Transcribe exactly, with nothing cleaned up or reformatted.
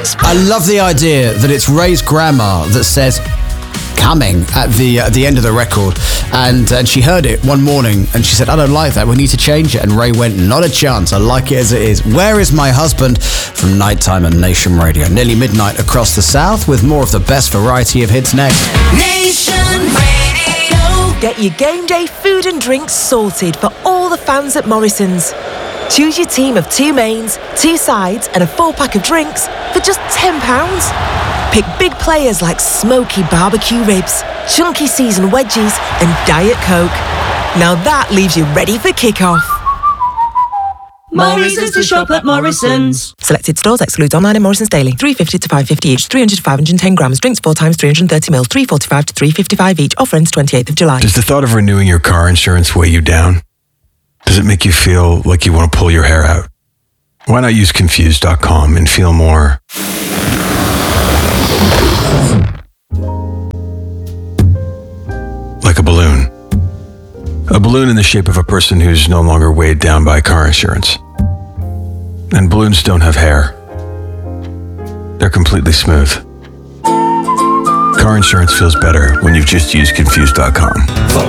I love the idea that it's Ray's grandma that says coming at the at the end of the record, and and she heard it one morning and she said, I don't like that, we need to change it. And Ray went, not a chance, I like it as it is. Where is my husband? From Nighttime and Nation Radio. Nearly midnight across the south, with more of the best variety of hits next. Nation Radio. Get your game day food and drinks sorted for all the fans at Morrison's. Choose your team of two mains, two sides and a four pack of drinks for just ten pounds. Pick big players like smoky barbecue ribs, chunky seasoned wedgies and Diet Coke. Now that leaves you ready for kick-off. Morrison's to shop at Morrison's. Selected stores excludes online and Morrison's daily. three fifty to five fifty each, three hundred to five hundred ten grams. Drinks four times three hundred thirty mils, three forty-five to three fifty-five each. Offer ends twenty-eighth of July. Does the thought of renewing your car insurance weigh you down? Does it make you feel like you want to pull your hair out? Why not use Confused dot com and feel more like a balloon? A balloon in the shape of a person who's no longer weighed down by car insurance. And balloons don't have hair. They're completely smooth. Car insurance feels better when you've just used Confused dot com. For